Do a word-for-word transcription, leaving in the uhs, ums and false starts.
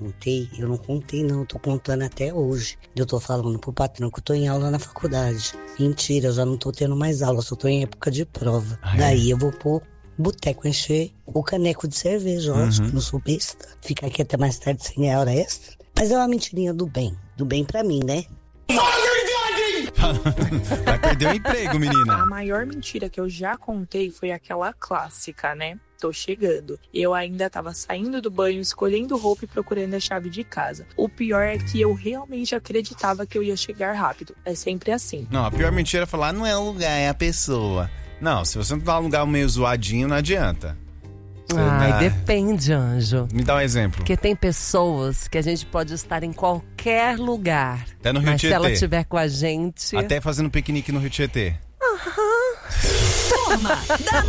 contei, eu não contei não, eu tô contando até hoje. Eu tô falando pro patrão que eu tô em aula na faculdade. Mentira, eu já não tô tendo mais aula, só tô em época de prova. Ah, é? Daí eu vou pro boteco encher o caneco de cerveja, lógico, Uhum. não sou besta. Ficar aqui até mais tarde sem ganhar hora extra. Mas é uma mentirinha do bem, do bem pra mim, né? Vai perder o emprego, menina. A maior mentira que eu já contei foi aquela clássica, né? Tô chegando. Eu ainda tava saindo do banho, escolhendo roupa e procurando a chave de casa. O pior é que eu realmente acreditava que eu ia chegar rápido. É sempre assim. Não, a pior mentira é falar, não é o lugar, é a pessoa. Não, se você não tá num lugar meio zoadinho, não adianta. Você Ai, dá- depende, Anjo. Me dá um exemplo. Porque tem pessoas que a gente pode estar em qualquer lugar. Até no Rio Mas se Tietê. ela estiver com a gente... Até fazendo piquenique no Rio Tietê. Turma da